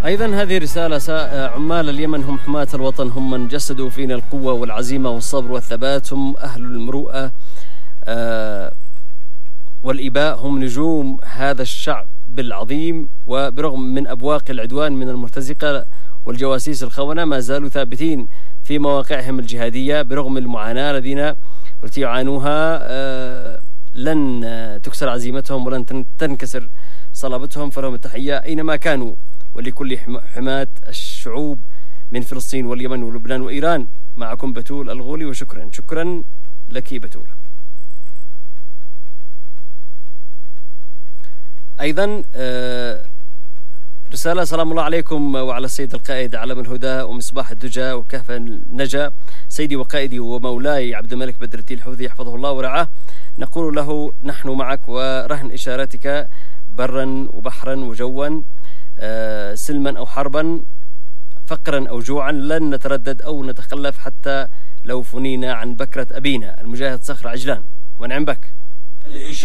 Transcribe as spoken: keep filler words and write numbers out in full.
أيضا هذه رسالة عمال اليمن هم حماة الوطن، هم من جسدوا فينا القوة والعزيمة والصبر والثبات، هم أهل المروءة والإباء، هم نجوم هذا الشعب العظيم. وبرغم من أبواق العدوان من المرتزقة والجواسيس الخونة ما زالوا ثابتين في مواقعهم الجهادية برغم المعاناة الذين التي يعانوها. لن تكسر عزيمتهم ولن تنكسر صلابتهم، فلهم التحية أينما كانوا، ولكل حماة الشعوب من فلسطين واليمن ولبنان وإيران. معكم بتول الغولي، وشكرا شكرا لك بتول. أيضا رسالة: سلام الله عليكم وعلى السيد القائد علم الهدى ومصباح الدجى وكهف النجا، سيدي وقائدي ومولاي عبد الملك بدر الدين الحوثي يحفظه الله ورعاه. نقول له: نحن معك ورهن إشارتك برا وبحرا وجوا، سلما أو حربا، فقرا أو جوعا، لن نتردد أو نتخلف حتى لو فنينا عن بكرة أبينا المجاهد صخر عجلان. ونعم بك.